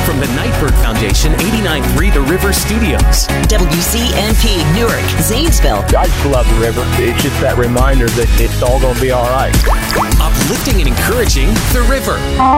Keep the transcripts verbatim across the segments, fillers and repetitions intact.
From the Nightbird Foundation, eighty-nine point three The River Studios. W C N P, Newark, Zanesville. I just love the river. It's just that reminder that it's all going to be all right. Uplifting and encouraging The River.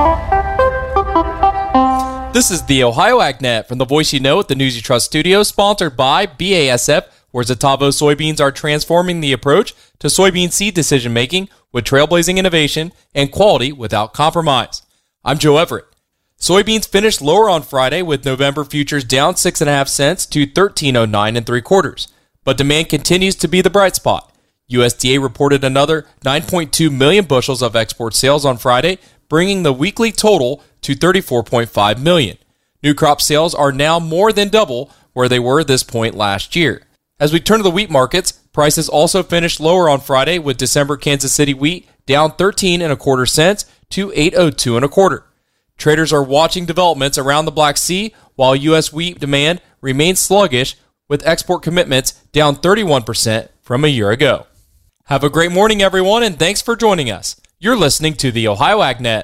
This is the Ohio AgNet from the Voice You Know at the News You Trust studio, sponsored by B A S F, where Zetavo soybeans are transforming the approach to soybean seed decision-making with trailblazing innovation and quality without compromise. I'm Joe Everett. Soybeans finished lower on Friday with November futures down six point five cents to thirteen oh nine and three quarters. But demand continues to be the bright spot. U S D A reported another nine point two million bushels of export sales on Friday, bringing the weekly total to thirty-four point five million. New crop sales are now more than double where they were this point last year. As we turn to the wheat markets, prices also finished lower on Friday with December Kansas City wheat down thirteen and a quarter cents to eight oh two and a quarter. Traders are watching developments around the Black Sea while U S wheat demand remains sluggish with export commitments down thirty-one percent from a year ago. Have a great morning, everyone, and thanks for joining us. You're listening to the Ohio AgNet.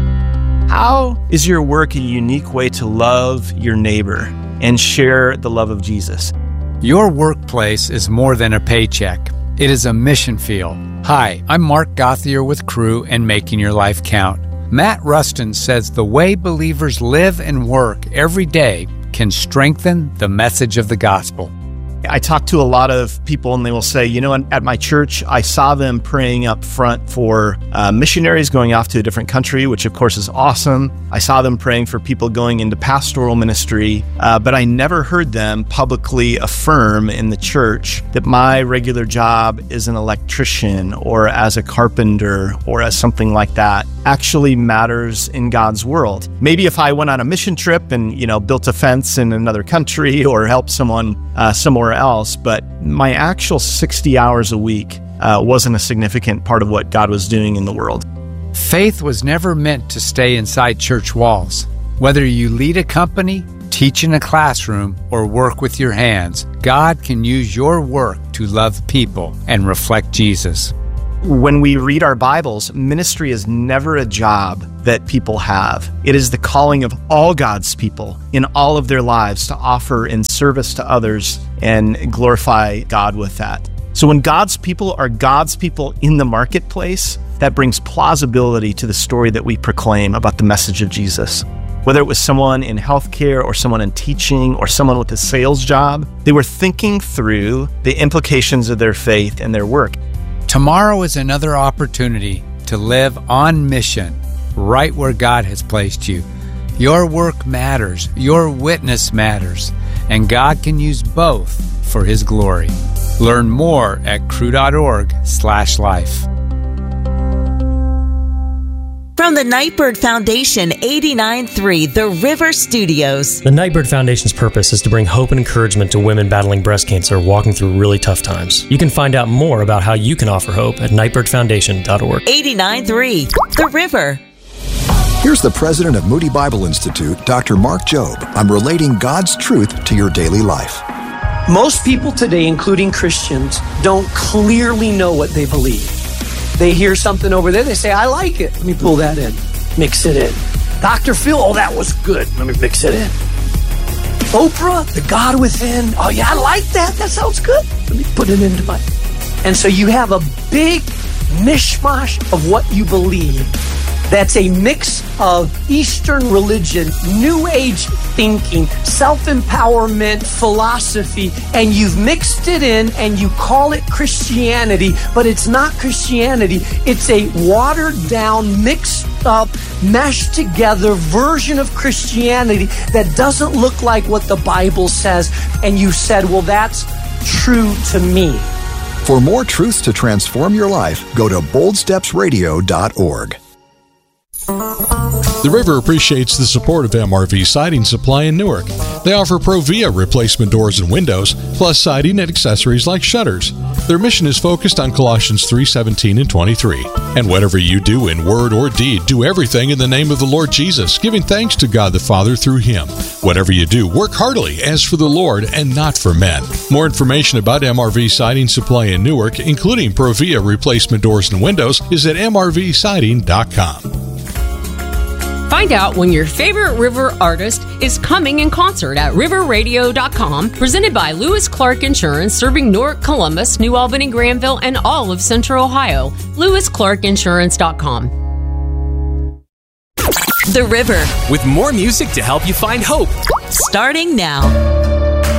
How is your work a unique way to love your neighbor and share the love of Jesus? Your workplace is more than a paycheck. It is a mission field. Hi, I'm Mark Gothier with Crew and Making Your Life Count. Matt Rustin says the way believers live and work every day can strengthen the message of the gospel. I talk to a lot of people and they will say, you know, at my church, I saw them praying up front for uh, missionaries going off to a different country, which of course is awesome. I saw them praying for people going into pastoral ministry, uh, but I never heard them publicly affirm in the church that my regular job as an electrician or as a carpenter or as something like that actually matters in God's world. Maybe if I went on a mission trip and, you know, built a fence in another country or helped someone uh, somewhere else, but my actual sixty hours a week uh, wasn't a significant part of what God was doing in the world. Faith was never meant to stay inside church walls. Whether you lead a company, teach in a classroom, or work with your hands, God can use your work to love people and reflect Jesus. When we read our Bibles, ministry is never a job that people have. It is the calling of all God's people in all of their lives to offer in service to others and glorify God with that. So when God's people are God's people in the marketplace, that brings plausibility to the story that we proclaim about the message of Jesus. Whether it was someone in healthcare or someone in teaching or someone with a sales job, they were thinking through the implications of their faith and their work. Tomorrow is another opportunity to live on mission, right where God has placed you. Your work matters, your witness matters, and God can use both for His glory. Learn more at crew.org slash life. From the Nightbird Foundation, eighty-nine point three The River Studios. The Nightbird Foundation's purpose is to bring hope and encouragement to women battling breast cancer walking through really tough times. You can find out more about how you can offer hope at nightbird foundation dot org. eighty-nine point three The River. Here's the president of Moody Bible Institute, Doctor Mark Jobe, on relating God's truth to your daily life. Most people today, including Christians, don't clearly know what they believe. They hear something over there, they say, I like it. Let me pull that in, mix it in. Doctor Phil, oh, that was good. Let me mix it in. Oprah, the God within, oh yeah, I like that. That sounds good. Let me put it into my... And so you have a big mishmash of what you believe. That's a mix of Eastern religion, New Age thinking, self-empowerment, philosophy, and you've mixed it in and you call it Christianity, but it's not Christianity. It's a watered-down, mixed-up, meshed-together version of Christianity that doesn't look like what the Bible says. And you said, well, that's true to me. For more truths to transform your life, go to bold steps radio dot org. The River appreciates the support of M R V Siding Supply in Newark. They offer Provia replacement doors and windows, plus siding and accessories like shutters. Their mission is focused on Colossians three seventeen and twenty-three. And whatever you do in word or deed, do everything in the name of the Lord Jesus, giving thanks to God the Father through Him. Whatever you do, work heartily as for the Lord and not for men. More information about M R V Siding Supply in Newark, including Provia replacement doors and windows, is at m r v siding dot com. Find out when your favorite river artist is coming in concert at river radio dot com, presented by Lewis Clark Insurance, serving Newark, Columbus, New Albany, Granville, and all of Central Ohio. lewis clark insurance dot com. The River. With more music to help you find hope. Starting now.